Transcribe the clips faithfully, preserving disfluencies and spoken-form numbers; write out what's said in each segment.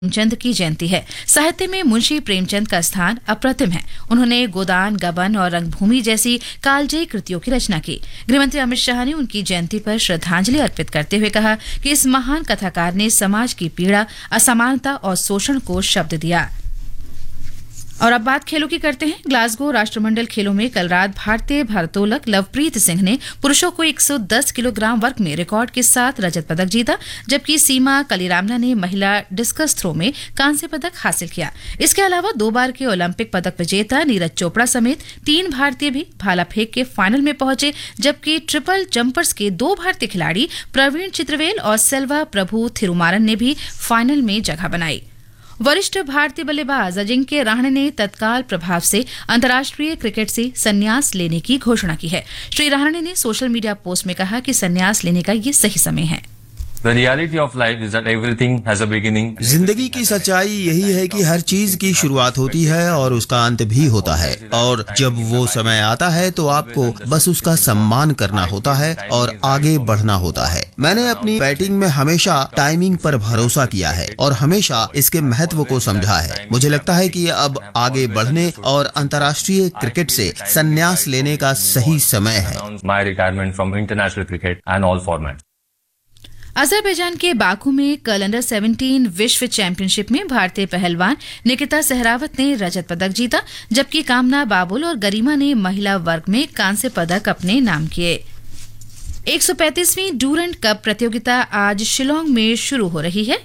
प्रेमचंद की जयंती है। साहित्य में मुंशी प्रेमचंद का स्थान अप्रतिम है। उन्होंने गोदान, गबन और रंगभूमि जैसी कालजयी कृतियों की रचना की। गृहमंत्री अमित शाह ने उनकी जयंती पर श्रद्धांजलि अर्पित करते हुए कहा कि इस महान कथाकार ने समाज की पीड़ा, असमानता और शोषण को शब्द दिया। और अब बात खेलों की करते हैं। ग्लासगो राष्ट्रमंडल खेलों में कल रात भारतीय भारोत्तोलक लवप्रीत सिंह ने पुरुषों को एक सौ दस किलोग्राम वर्ग में रिकॉर्ड के साथ रजत पदक जीता, जबकि सीमा कलीरामना ने महिला डिस्कस थ्रो में कांस्य पदक हासिल किया। इसके अलावा दो बार के ओलंपिक पदक विजेता नीरज चोपड़ा समेत तीन भारतीय भी भाला फेंक के फाइनल में पहुंचे, जबकि ट्रिपल जंपर्स के दो भारतीय खिलाड़ी प्रवीण चित्रवेल और सेल्वा प्रभु थिरुमारन ने भी फाइनल में जगह बनाई। वरिष्ठ भारतीय बल्लेबाज अजिंक्य रहाणे ने तत्काल प्रभाव से अंतर्राष्ट्रीय क्रिकेट से संन्यास लेने की घोषणा की है। श्री रहाणे ने सोशल मीडिया पोस्ट में कहा कि संन्यास लेने का ये सही समय है। The reality of life is that everything has a beginning. जिंदगी की सच्चाई यही है कि हर चीज की शुरुआत होती है और उसका अंत भी होता है, और जब वो समय आता है तो आपको बस उसका सम्मान करना होता है और आगे बढ़ना होता है। मैंने अपनी बैटिंग में हमेशा टाइमिंग पर भरोसा किया है और हमेशा इसके महत्व को समझा है। मुझे लगता है कि अब आगे बढ़ने और अंतर्राष्ट्रीय क्रिकेट से संन्यास लेने का सही समय है। My retirement from international cricket and all formats. Azerbaijan के बाकू में कल अंडर सत्रह विश्व चैंपियनशिप में भारतीय पहलवान निकिता सहरावत ने रजत पदक जीता, जबकि कामना बाबुल और गरिमा ने महिला वर्ग में कांस्य पदक अपने नाम किए। एक सौ पैंतीसवीं डूरंट कप प्रतियोगिता आज शिलोंग में शुरू हो रही है।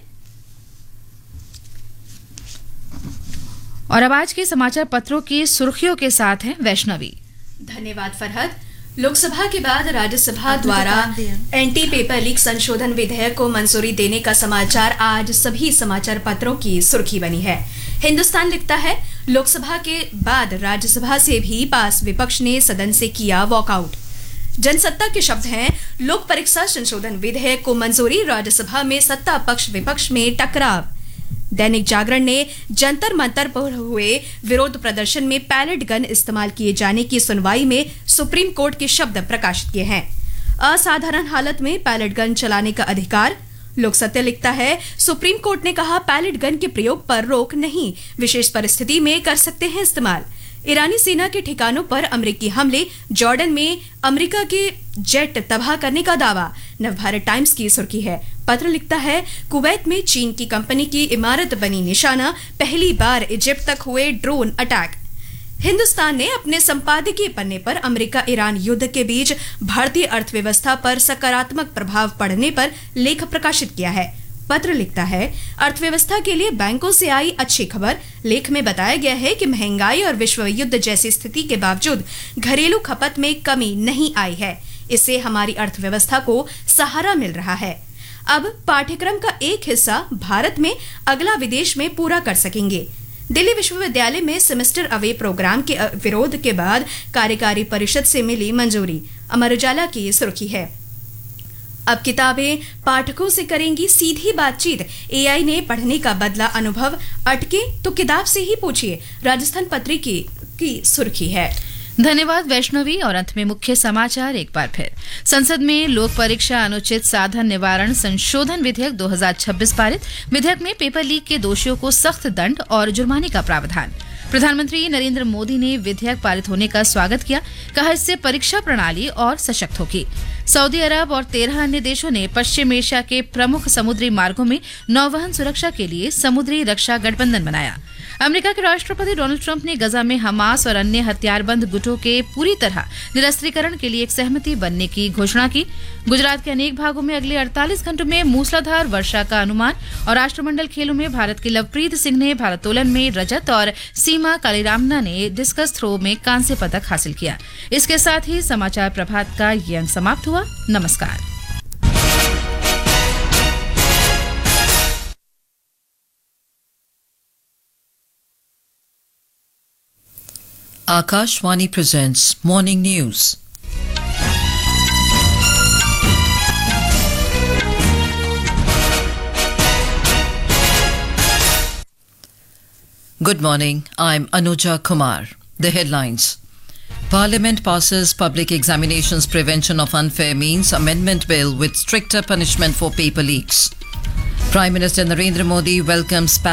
और अब आज के समाचार पत्रों की सुर्खियों के साथ हैं वैष्णवी। धन्यवाद फरहद। लोकसभा के बाद राज्यसभा द्वारा एंटी पेपर लीक संशोधन विधेयक को मंजूरी देने का समाचार आज सभी समाचार पत्रों की सुर्खी बनी है। हिंदुस्तान लिखता है, लोकसभा के बाद राज्यसभा से भी पास, विपक्ष ने सदन से किया वॉकआउट। जनसत्ता के शब्द हैं, लोक परीक्षा संशोधन विधेयक को मंजूरी, राज्यसभा में सत्ता पक्ष विपक्ष में टकराव। दैनिक जागरण ने जंतर मंतर पर हुए विरोध प्रदर्शन में पैलेट गन इस्तेमाल किए जाने की सुनवाई में सुप्रीम कोर्ट के शब्द प्रकाशित किए हैं। असाधारण हालत में पैलेट गन चलाने का अधिकार। लोक सत्य लिखता है, सुप्रीम कोर्ट ने कहा पैलेट गन के प्रयोग पर रोक नहीं, विशेष परिस्थिति में कर सकते हैं इस्तेमाल। ईरानी सेना के ठिकानों पर अमेरिकी हमले, जॉर्डन में अमेरिका के जेट तबाह करने का दावा। नवभारत टाइम्स की सुर्खी है। पत्र लिखता है, कुवैत में चीन की कंपनी की इमारत बनी निशाना, पहली बार इजिप्ट तक हुए ड्रोन अटैक। हिंदुस्तान ने अपने संपादकीय पन्ने पर अमेरिका ईरान युद्ध के बीच भारतीय अर्थव्यवस्था पर सकारात्मक प्रभाव पड़ने पर लेख प्रकाशित किया है। पत्र लिखता है, अर्थव्यवस्था के लिए बैंकों से आई अच्छी खबर। लेख में बताया गया है कि महंगाई और विश्व युद्ध जैसी स्थिति के बावजूद घरेलू खपत में कमी नहीं आई है। इससे हमारी अर्थव्यवस्था को सहारा मिल रहा है। अब पाठ्यक्रम का एक हिस्सा भारत में, अगला विदेश में पूरा कर सकेंगे। दिल्ली विश्वविद्यालय में सेमेस्टर अवे प्रोग्राम के विरोध के बाद कार्यकारी परिषद से मिली मंजूरी। अमर उजाला की सुर्खी है, अब किताबें पाठकों से करेंगी सीधी बातचीत, एआई ने पढ़ने का बदला अनुभव, अटके तो किताब से ही पूछिए। राजस्थान पत्रिका की सुर्खी है। धन्यवाद वैष्णवी। और अंत में मुख्य समाचार एक बार फिर। संसद में लोक परीक्षा अनुचित साधन निवारण संशोधन विधेयक दो हज़ार छब्बीस पारित। विधेयक में पेपर लीक के दोषियों को सख्त दंड और जुर्माने का प्रावधान। प्रधानमंत्री नरेंद्र मोदी ने विधेयक पारित होने का स्वागत किया, कहा इससे परीक्षा प्रणाली और सशक्त होगी। सऊदी अरब और तेरह अन्य देशों ने पश्चिम एशिया के प्रमुख समुद्री मार्गों में नौवहन सुरक्षा के लिए समुद्री रक्षा गठबंधन बनाया। अमेरिका के राष्ट्रपति डोनाल्ड ट्रंप ने गजा में हमास और अन्य हथियारबंद गुटों के पूरी तरह निरस्त्रीकरण के लिए एक सहमति बनने की घोषणा की। गुजरात के अनेक भागों में अगले अड़तालीस घंटों में मूसलाधार वर्षा का अनुमान। और राष्ट्रमंडल खेलों में भारत के लवप्रीत सिंह ने भारोत्तोलन में रजत और सीमा कालीरामना ने डिस्कस थ्रो में कांस्य पदक हासिल किया। इसके साथ ही समाचार प्रभात का ये अंक समाप्त हुआ। नमस्कार। Akashvani presents Morning News. Good morning, I'm Anuja Kumar. The headlines. Parliament passes Public Examinations Prevention of Unfair Means Amendment Bill with stricter punishment for paper leaks. Prime Minister Narendra Modi welcomes